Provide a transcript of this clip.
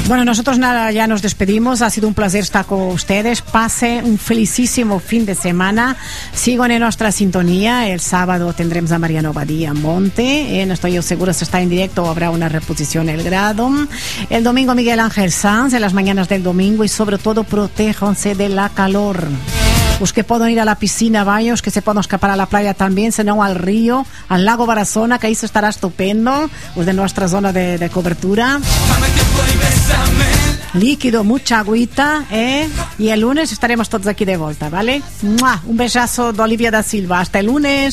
Bueno, nosotros nada, ya nos despedimos. Ha sido un placer estar con ustedes. Pase un felicísimo fin de semana. Sigan en nuestra sintonía. El sábado tendremos a Mariano Badía Monte. No estoy yo segura si está en directo o habrá una reposición El Grado. El domingo Miguel Ángel Sanz en las mañanas del domingo, y sobre todo protéjanse de la calor. Los que puedan ir a la piscina, baños, que se puedan escapar a la playa también, sino al río, al lago Barazona, que ahí se estará estupendo, los de nuestra zona de cobertura. Líquido, mucha agüita, y el lunes estaremos todos aquí de vuelta, ¿vale? ¡Mua! Un besazo de Olivia da Silva. Hasta el lunes.